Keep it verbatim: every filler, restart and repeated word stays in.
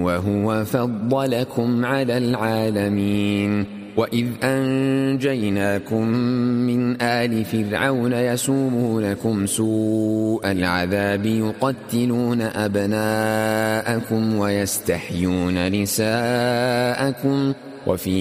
وهو فضلكم على العالمين. وإذ أنجيناكم من آل فرعون يسومونكم سوء العذاب يقتلون أبناءكم ويستحيون نساءكم وفي